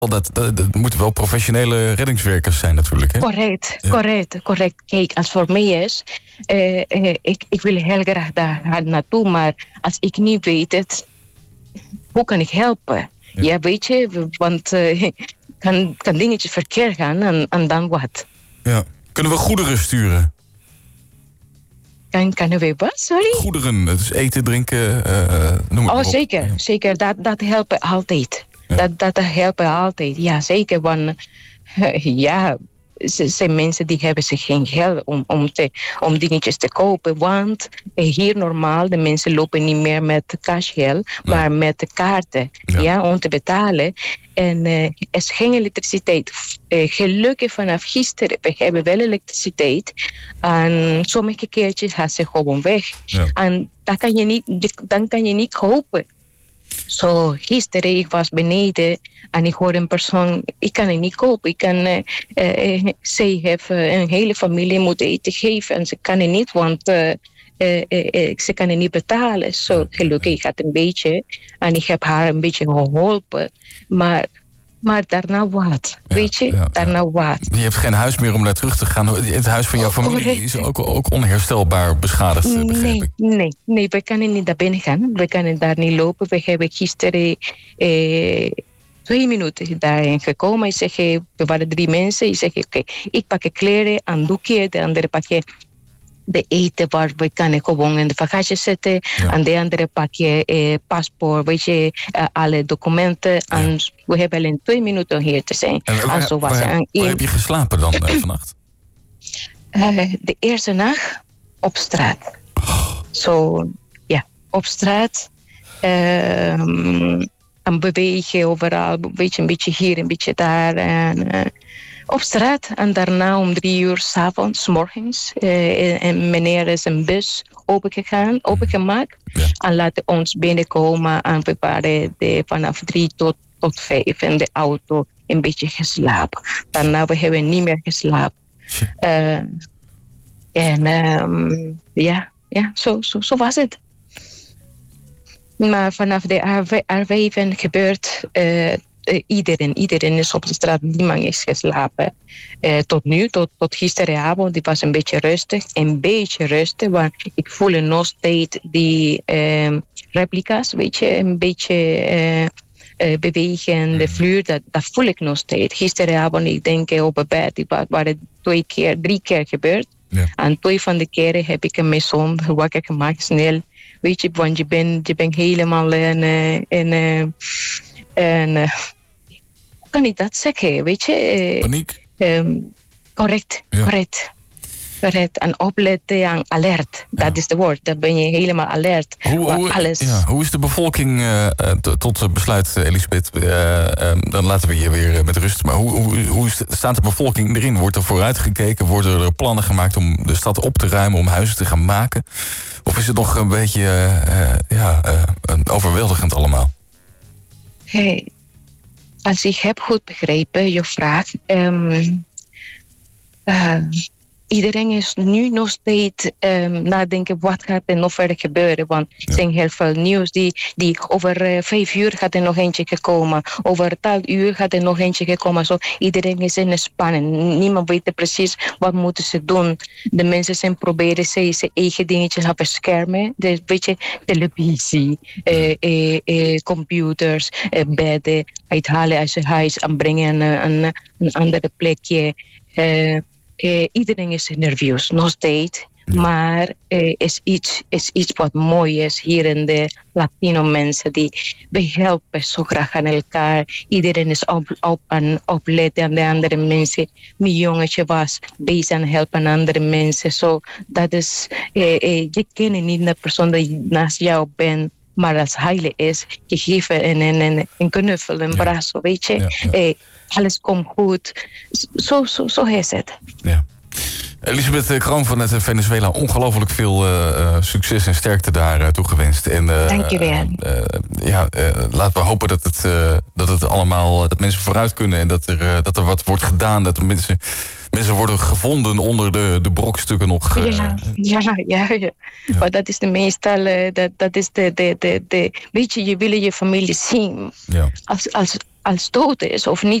Dat moeten wel professionele reddingswerkers zijn natuurlijk. Hè? Correct. Kijk, als voor mij is, ik wil heel graag daar naartoe, maar als ik niet weet het, hoe kan ik helpen? Ja, weet je, want kan dingetjes verkeerd gaan en dan wat? Ja. Kunnen we goederen sturen? Kunnen we wat, sorry? Goederen, dus eten, drinken, noem maar op. Zeker. Dat helpt altijd. Ja. Dat helpt altijd, ja, zeker. Want ze zijn mensen die hebben zich geen geld om dingetjes te kopen. Want hier normaal, de mensen lopen niet meer met cashgeld, maar met de kaarten om te betalen. En er is geen elektriciteit. Gelukkig vanaf gisteren, we hebben wel elektriciteit. En sommige keertjes gaat ze gewoon weg. Ja. En dan kan je niet kopen. Zo, gisteren, ik was beneden en ik hoorde een persoon, ik kan het niet kopen. Zij heeft een hele familie moeten eten geven en ze kan het niet, want ze kan het niet betalen. Zo, gelukkig gaat een beetje en ik heb haar een beetje geholpen. Maar daarna wat? Weet je? Daarna wat? Je hebt geen huis meer om naar terug te gaan. Het huis van jouw familie is ook onherstelbaar beschadigd, begrijp ik. Nee, we kunnen niet naar binnen gaan. We kunnen daar niet lopen. We hebben gisteren 2 minuten daarin gekomen. Ik zeg, we waren 3 mensen. Ik zeg, oké, ik pak kleren, een doekje, de andere pak je de eten waar we kunnen gewoon in de bagage zetten. Ja. En de andere pak je paspoort, weet je, alle documenten. Ja. En we hebben alleen 2 minuten hier te zijn. En waar heb je geslapen dan vannacht? De eerste nacht op straat. Zo, op straat. En bewegen overal. Een beetje hier, een beetje daar. En op straat. En daarna om 3 uur 's avonds, 's morgens. En meneer is een bus opengemaakt. Ja. En laten ons binnenkomen. En we waren vanaf 3 tot 5 in de auto een beetje geslapen. Daarna we hebben niet meer geslapen. Zo was het. Maar vanaf de aardbeving gebeurt iedereen is op de straat, niemand is geslapen. Tot nu, tot gisteravond, die was een beetje rustig, want ik voel nog steeds die replica's, weet je, een beetje bewegen, de vloer, dat voel ik nog steeds. Gisteravond, ik denk op het bed, die waren 3 keer gebeurd. Ja. En 2 van de keren heb ik mijn zoon wakker gemaakt, snel. Weet je, want je bent helemaal hoe kan ik dat zeggen, weet je? Paniek? Correct. En opletten en alert. Dat is het woord. Dan ben je helemaal alert. Hoe is de bevolking tot besluit, Elisabeth? Dan laten we hier weer met rust. Maar hoe staat de bevolking erin? Wordt er vooruitgekeken? Worden er plannen gemaakt om de stad op te ruimen, om huizen te gaan maken? Of is het nog een beetje overweldigend allemaal? Hey, als ik heb goed begrepen, je vraag. Iedereen is nu nog steeds nadenken wat gaat er nog verder gebeuren. Want er zijn heel veel nieuws die over 5 uur gaat er nog eentje gekomen. Over 12 uur gaat er nog eentje gekomen. Zo, iedereen is in de spanning. Niemand weet precies wat moeten ze doen. De mensen zijn proberen ze eigen dingetjes te beschermen. Dus weet je, televisie, computers, bedden uithalen uit zijn huis en brengen een andere plekje. Iedereen is nerveus, nog steeds. Ja. Maar is iets wat mooi is hier in de Latino mensen. We helpen zo graag aan elkaar. Iedereen is opletten aan de andere mensen. Mijn jongetje was bezig aan helpen aan andere mensen. So, dat is, je kent niet de persoon die naast jou bent. Maar als heilig is, je geeft een knuffel, een brazo, weet je. Alles komt goed. Zo is het. Ja. Elisabeth Kroon van het Venezuela, ongelooflijk veel succes en sterkte daar toegewenst. Dank je wel. Laten we hopen dat het allemaal, dat mensen vooruit kunnen en dat er wat wordt gedaan, dat mensen worden gevonden onder de brokstukken nog. Ja. Maar dat is de meestal, dat is de weet je wil je familie zien. Ja. als dood is of niet